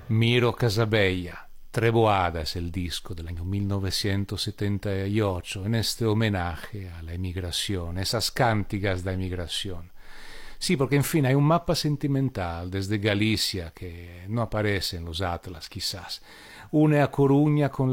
Miro Casabella, Treboada es el disco del año 1978, en este homenaje a la emigración, esas cántigas de emigración. Sí, porque en fin hay un mapa sentimental desde Galicia que no aparece en los atlas quizás. Une a Coruña con